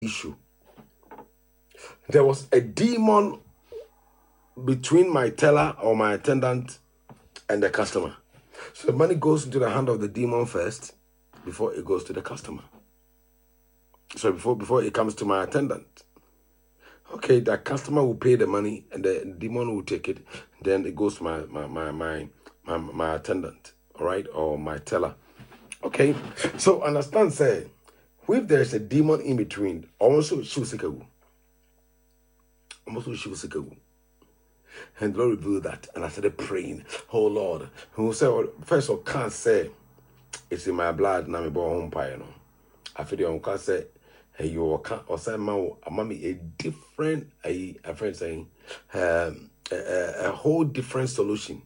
issue. There was a demon between my teller or my attendant and the customer. So the money goes into the hand of the demon first before it goes to the customer. So before it comes to my attendant. Okay, the customer will pay the money and the demon will take it. Then it goes to my attendant, all right, or my teller. Okay, so understand, say, if there's a demon in between, almost she was and the Lord revealed that, and I started praying, oh Lord, who said, first of all, can't say it's in my blood, and I'm born home pie, I feel you can't say, hey, you can't, or say, mommy, a different, a friend saying, a whole different solution,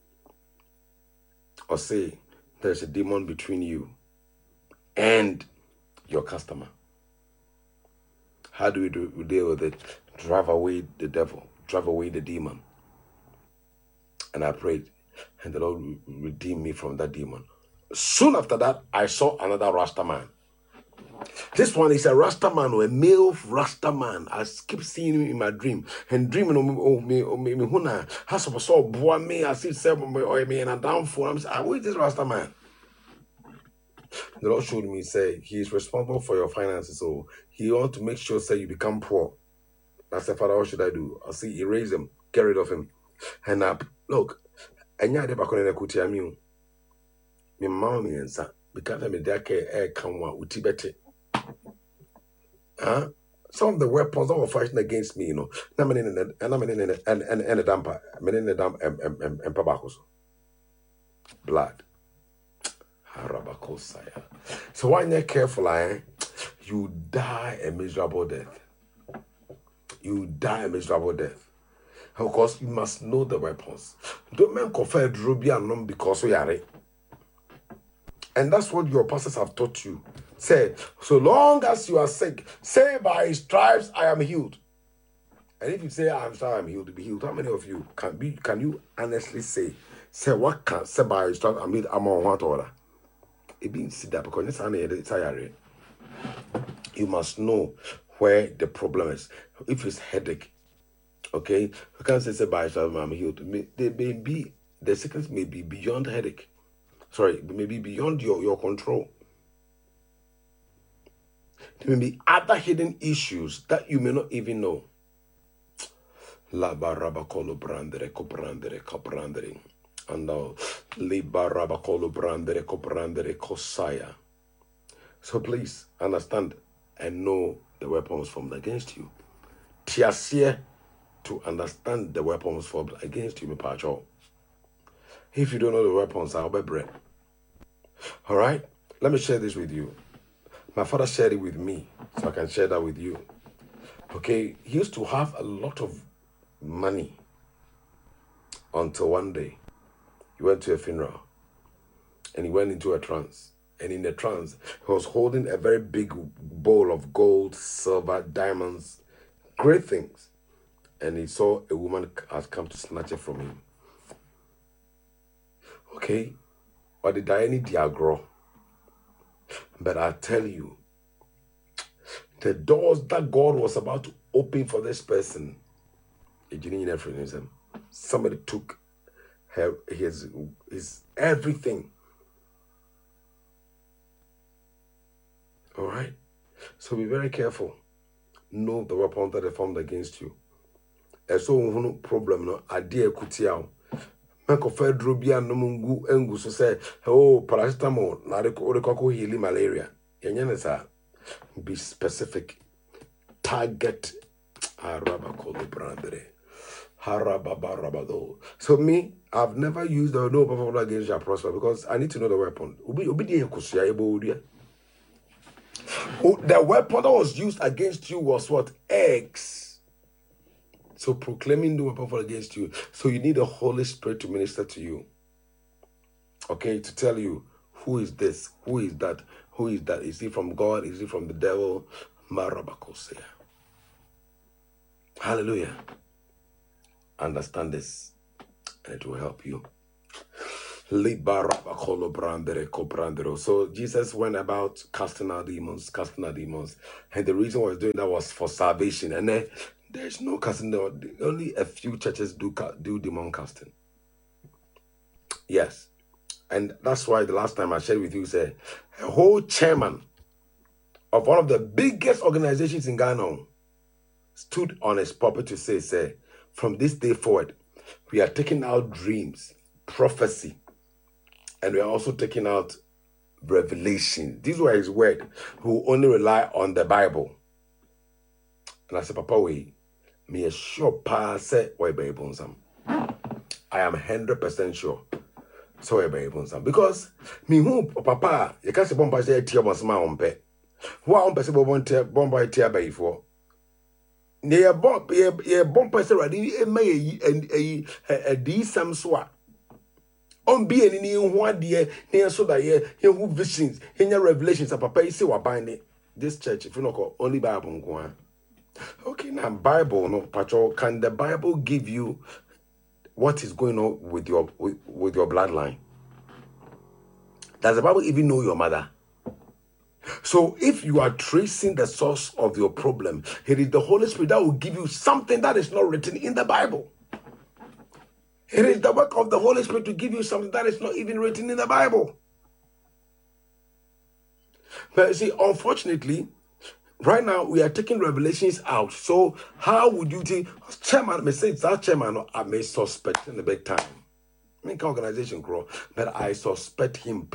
or say, there's a demon between you and your customer. How do we deal with it? Drive away the devil, drive away the demon. And I prayed, and the Lord redeemed me from that demon. Soon after that, I saw another Rasta man. This one is a Rasta man, or a male Rasta man. I keep seeing him in my dream. And dreaming of me, has a so boy me, I see seven or me and a downfall. I'm saying, who is this Rasta man? The Lord showed me, say, he is responsible for your finances. So he wants to make sure, say, you become poor. I said, Father, what should I do? I see, erase him, get rid of him. And look, and yeah, they back on the kutia me. My mom and son, because I'm a decade air come one with Tibet. Some of the weapons that were fighting against me, I'm in the damper, I'm in the damp and pabacos. Blood. Harabakosaya. So when you're careful, you die a miserable death. You die a miserable death. Of course, you must know the weapons. Don't men confer drobia non because we are. And that's what your pastors have taught you. Say, so long as you are sick, say by his stripes I am healed. And if you say I'm sorry I'm healed, to be healed, how many of you can you honestly say what can say by his stripes I'm healed, I'm on what order? It means see that because it's you must know where the problem is. If it's headache, okay, you can't say by his stripes I'm healed. The sickness may be beyond headache. Sorry, maybe beyond your control. There may be other hidden issues that you may not even know. La barabacolo brandere coprandere coprandere. And li barabacolo brandere coprandere cosaya. So please understand and know the weapons formed against you. Tiasie to understand the weapons formed against you, Pacho. If you don't know the weapons, I'll be bread. All right, let me share this with you. My father shared it with me, so I can share that with you. Okay, he used to have a lot of money until one day he went to a funeral and he went into a trance. And in the trance, he was holding a very big bowl of gold, silver, diamonds, great things. And he saw a woman had come to snatch it from him. Okay, but the Diane Diagro. But I tell you, the doors that God was about to open for this person, somebody took his everything. All right? So be very careful. Know the weapons that are formed against you. And so no problem, no idea kutiao. Menkofa drobia no mungu engu so say, oh, paracetamol, na de healing malaria. Yenyenesa. Be specific. Target. So me, I've never used the no weapon against your prosper because I need to know the weapon. The weapon that was used against you was what? Eggs. So proclaiming the weapon against you. So you need the Holy Spirit to minister to you. Okay, to tell you who is this, who is that, who is that? Is he from God? Is he from the devil? Marabakosea. Hallelujah. Understand this, and it will help you. So Jesus went about casting out demons. And the reason why he was doing that was for salvation. And then there's no casting out. Only a few churches do demon casting. Yes. And that's why the last time I shared with you, said a whole chairman of one of the biggest organizations in Ghana stood on his pulpit to say, from this day forward, we are taking out dreams, prophecy, and we are also taking out revelation. These were his word, who only rely on the Bible. And I said, Papa, me a sure pa say why Bible some. I am 100% sure. So why Bible some. Because me who Papa, you can't say bomba say tia was my own pet. Who are on person bomba tia by for. Ye bomb person ready a D some swat. On be any new one dear, near so that ye who visions, in your revelations, a papa say what binding this church, if you not call only Bible go on. Okay, now Bible, no patrol. Can the Bible give you what is going on with your bloodline? Does the Bible even know your mother? So if you are tracing the source of your problem, it is the Holy Spirit that will give you something that is not written in the Bible. It is the work of the Holy Spirit to give you something that is not even written in the Bible. But you see, unfortunately, right now we are taking revelations out. So how would you think chairman may say that chairman I may suspect in the big time? Make organization grow, but I suspect him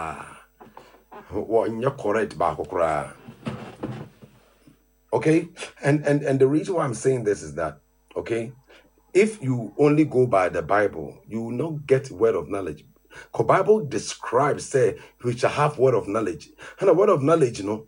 you're correct, okay? And the reason why I'm saying this is that, okay, if you only go by the Bible, you will not get word of knowledge. The Bible describes, say, we shall have word of knowledge. And a word of knowledge, and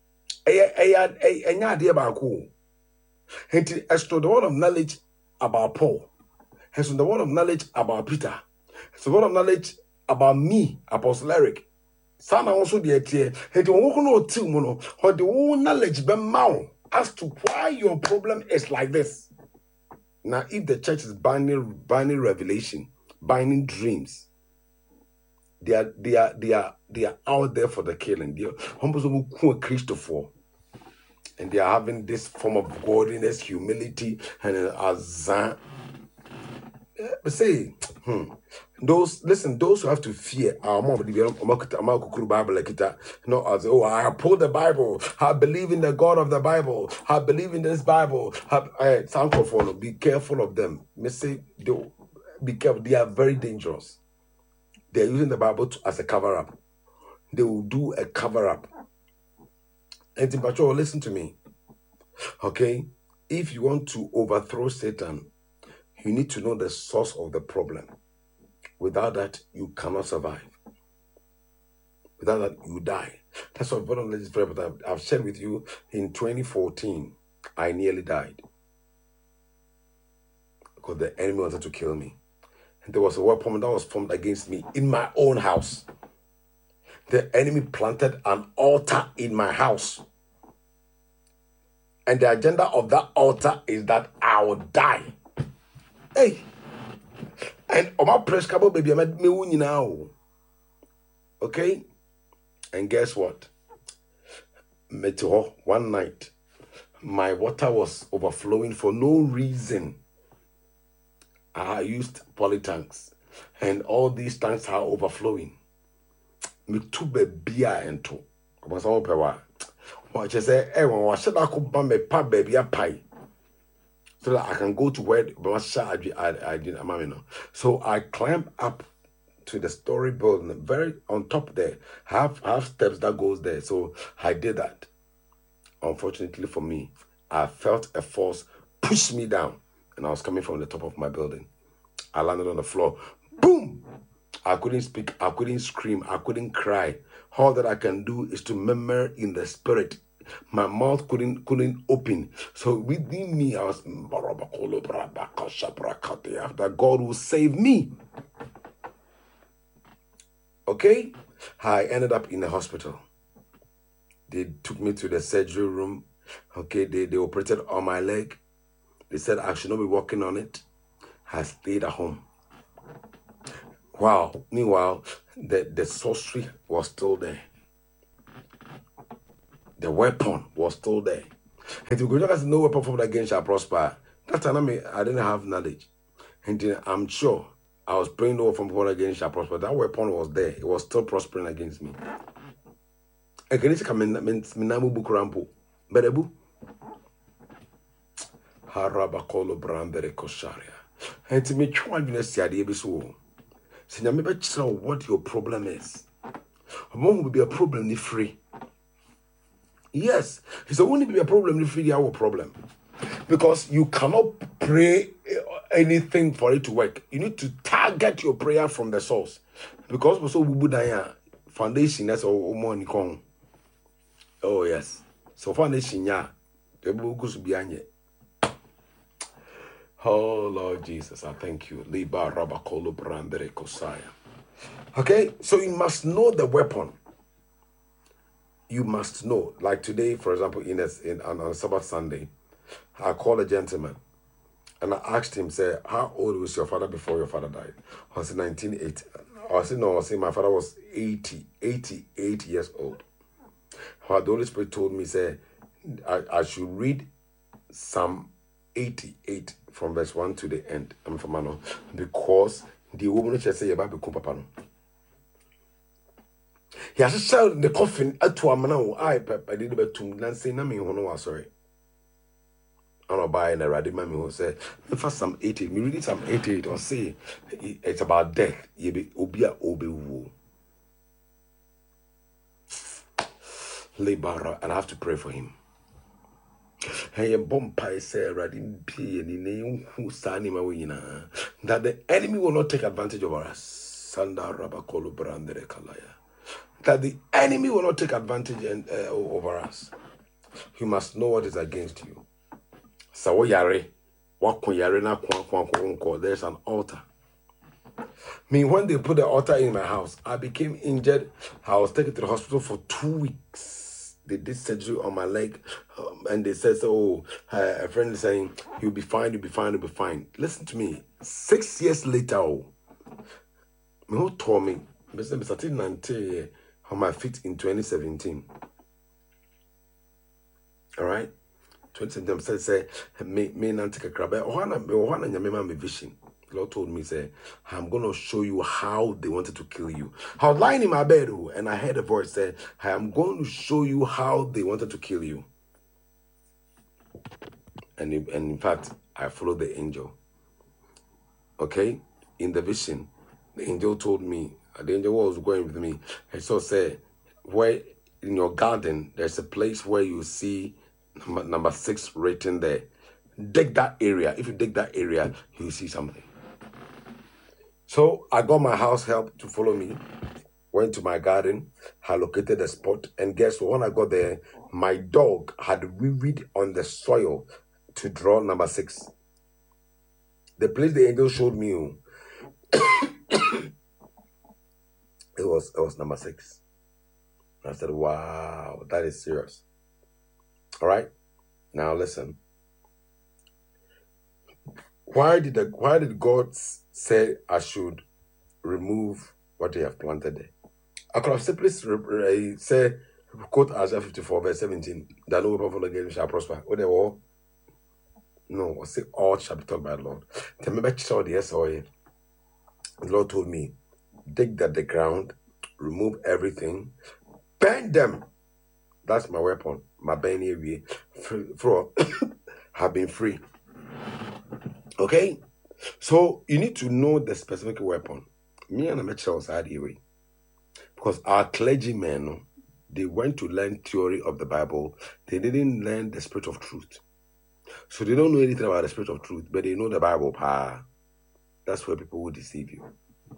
as to the word of knowledge about Paul, as to the word of knowledge about Peter, as to the word of knowledge about me, Apostle Eric. Sana also the idea, and the one or the whole knowledge be as to why your problem is like this. Now, if the church is binding revelation, binding dreams, they are out there for the killing. They are Christopher, and they are having this form of godliness, humility, and azan. But say, those who have to fear our mom, Bible like no, as I pull the Bible, I believe in the God of the Bible, I believe in this Bible. Be careful of them. Be careful, they are very dangerous. They are using the Bible as a cover-up. They will do a cover-up. And Timpacho, listen to me. Okay? If you want to overthrow Satan, you need to know the source of the problem. Without that, you cannot survive. Without that, you die. That's what I've shared with you. In 2014, I nearly died because the enemy wanted to kill me. And there was a weapon that was formed against me in my own house. The enemy planted an altar in my house. And the agenda of that altar is that I will die. Hey! And my press cable baby, I made me now. Okay? And guess what? One night, my water was overflowing for no reason. I used poly tanks, and all these tanks are overflowing. Me too baby and two. Was all power. What you say? Everyone should I could buy me pub baby a pie, so that I can go to where I didn't. So I climbed up to the story building, very on top there, half steps that goes there. So I did that. Unfortunately for me, I felt a force push me down, and I was coming from the top of my building. I landed on the floor. Boom! I couldn't speak. I couldn't scream. I couldn't cry. All that I can do is to murmur in the spirit. My mouth couldn't open. So within me, I was that God will save me. Okay? I ended up in the hospital. They took me to the surgery room. Okay, they operated on my leg. They said I should not be walking on it. I stayed at home. Wow. Meanwhile, the sorcery was still there. The weapon was still there. And if God has no weapon formed against shall prosper. That time I didn't have knowledge. And then I'm sure I was praying no weapon formed against shall prosper. That weapon was there. It was still prospering against me. Against Minamu Bukurampo. Berebu. Harabakolo Brandere Kosharia. And to me, try to see the episode. See, I never know what your problem is. One will be a problem if free. Yes, it's only be a problem if free our problem. Because you cannot pray anything for it to work. You need to target your prayer from the source. Because also Bubudaya foundation that's all money con. Oh yes. So foundation yeah. The book be anye. Oh Lord Jesus, I thank you. Liba Rabakolo Brandere Kosaya. Okay, so you must know the weapon. You must know. Like today, for example, on Sabbath Sunday, I called a gentleman and I asked him, say, how old was your father before your father died? I said 1980. I said, no, I said my father was 88 years old. The Holy Spirit told me, say, I should read Psalm 88 from verse 1 to the end. Because the woman should say about the papa. He has shelled in the coffin at to a man. I did about 2 Nancy Nami who sorry. I'm not buying a radi mammy who said, first Psalm 88, me read Psalm 88 or say it's about death. You be obia obewu. Lebara, and I have to pray for him. Hey, Bompai say Radin P and in name who sani mawina that the enemy will not take advantage of us. Sanda Rabakolo Brandere Kalaya. That the enemy will not take advantage over us. You must know what is against you. So yare, there's an altar. Me, when they put the altar in my house, I became injured. I was taken to the hospital for 2 weeks. They did surgery on my leg, and they said, "Oh, a friend is saying you'll be fine, you'll be fine, you'll be fine." Listen to me. 6 years later, me who told me, I started 90 on my feet in 2017. All right, 2017 say me not take a crab. Me vision. The Lord told me, say, I'm going to show you how they wanted to kill you. I was lying in my bed, and I heard a voice say, I am going to show you how they wanted to kill you. And in fact, I followed the angel. Okay? In the vision, the angel told me, the angel was going with me. And so said, where in your garden, there's a place where you see number 6 written there. Dig that area. If you dig that area, you'll see something. So I got my house help to follow me, went to my garden, I located the spot, and guess what? When I got there, my dog had weaved on the soil to draw number 6. The place the angel showed me, it was number 6. I said, wow, that is serious. All right, now listen. Why did God say I should remove what they have planted there? I could have simply said, quote Isaiah 54 verse 17, that no weapon formed against shall prosper. What they were? No, I say all shall be taught by the Lord. Tell me about the Lord told me, dig the ground, remove everything, burn them. That's my weapon. My burning area have been free. Okay? So you need to know the specific weapon. Me and Amateur was had here. Because our clergymen, they went to learn theory of the Bible. They didn't learn the spirit of truth. So they don't know anything about the spirit of truth, but they know the Bible. That's where people will deceive you.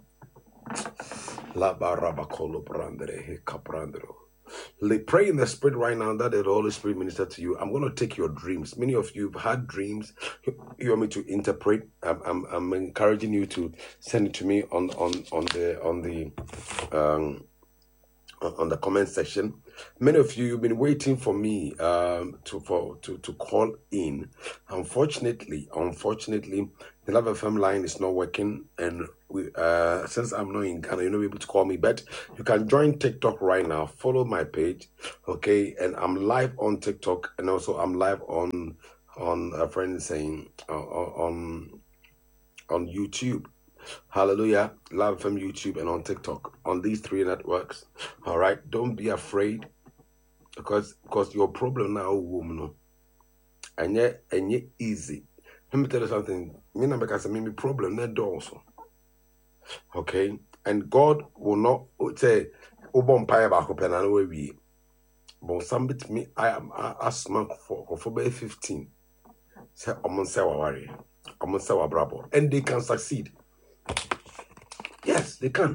Pray in the spirit right now that the Holy Spirit minister to you. I'm going to take your dreams. Many of you have had dreams. You want me to interpret? I'm encouraging you to send it to me on the comment section. Many of you, you've been waiting for me to call in. Unfortunately, the Love FM line is not working, and since I'm not in Ghana, you're not able to call me. But you can join TikTok right now. Follow my page, okay? And I'm live on TikTok, and also I'm live on a friend saying on YouTube. Hallelujah. Love from YouTube and on TikTok. On these 3 networks. All right. Don't be afraid. Because your problem now, woman, and yet easy. Let me tell you something. Me na because me problem that also. Okay? And God will not say Obon pay back up and anyway we. But somebody me I asthma for 15. Say I'm say worry. I'm say brabo. And they can succeed. Yes, they can.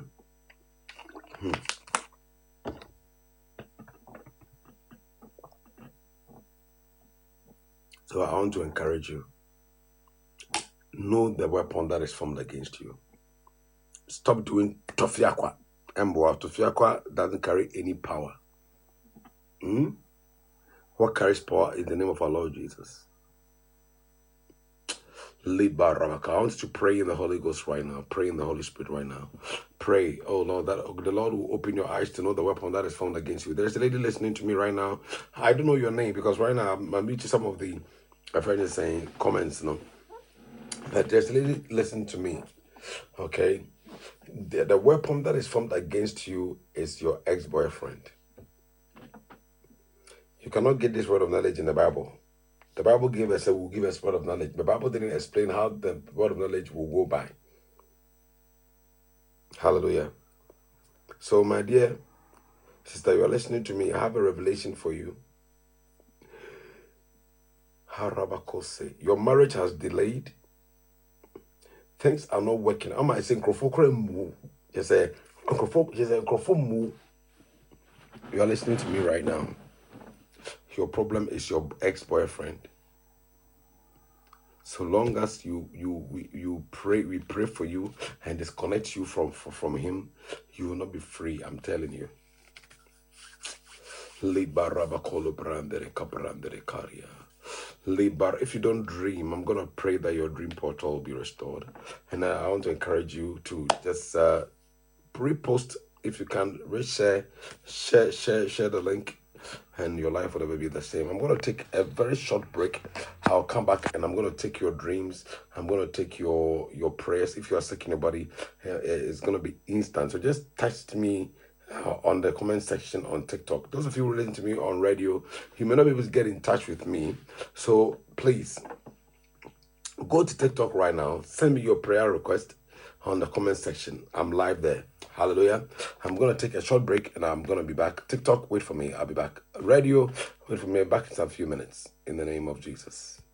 So I want to encourage you. Know the weapon that is formed against you. Stop doing tofiakwa. Mboa, tofiakwa doesn't carry any power. What carries power is the name of our Lord Jesus. I want you to pray in the Holy Ghost right now. Pray in the Holy Spirit right now. Pray, oh Lord, that the Lord will open your eyes to know the weapon that is formed against you. There's a lady listening to me right now. I don't know your name because right now I'm meeting some of the friends saying comments, But there's a lady listening to me. Okay? The weapon that is formed against you is your ex-boyfriend. You cannot get this word of knowledge in the Bible. The Bible will give us word of knowledge. The Bible didn't explain how the word of knowledge will go by. Hallelujah. So, my dear sister, you are listening to me. I have a revelation for you. Your marriage has delayed. Things are not working. I might say, you are listening to me right now. Your problem is your ex-boyfriend. So long as you pray, we pray for you and disconnect you from him, you will not be free. I'm telling you. If you don't dream, I'm gonna pray that your dream portal will be restored. And I want to encourage you to just repost if you can, share the link, and your life will never be the same. I'm going to take a very short break. I'll come back and I'm going to take your dreams. I'm going to take your prayers. If you are sick in your body, it's going to be instant. So just text me on the comment section on TikTok. Those of you who listen to me on radio, you may not be able to get in touch with me. So please go to TikTok right now. Send me your prayer request on the comment section. I'm live there. Hallelujah. I'm going to take a short break and I'm going to be back. TikTok, wait for me. I'll be back. Radio, wait for me. Back in a few minutes. In the name of Jesus.